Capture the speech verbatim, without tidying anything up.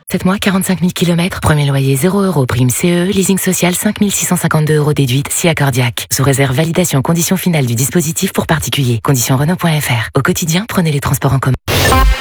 sept mois, quarante-cinq mille kilomètres, premier loyer zéro euros, prime C E, leasing social cinq mille six cent cinquante-deux euros déduite, si accordiaque. Sous réserve validation conditions finales du dispositif pour particuliers. Conditions Renault point F R. Au quotidien, prenez les transports en commun.